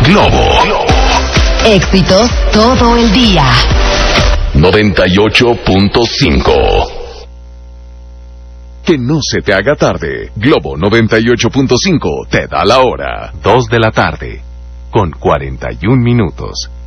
Globo. Éxitos todo el día. 98.5. Que no se te haga tarde. Globo 98.5 te da la hora. 2 de la tarde, con 41 minutos.